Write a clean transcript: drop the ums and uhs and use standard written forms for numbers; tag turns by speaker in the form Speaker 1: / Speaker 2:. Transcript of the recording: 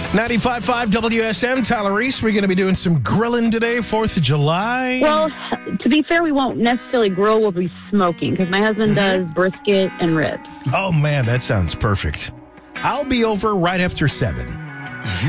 Speaker 1: 95.5 WSM, Tyler Reese. We're going to be doing some grilling today, 4th of July.
Speaker 2: Well, to be fair, we won't necessarily grill. We'll be smoking because my husband does brisket and ribs.
Speaker 1: Oh, man, that sounds perfect. I'll be over right after 7.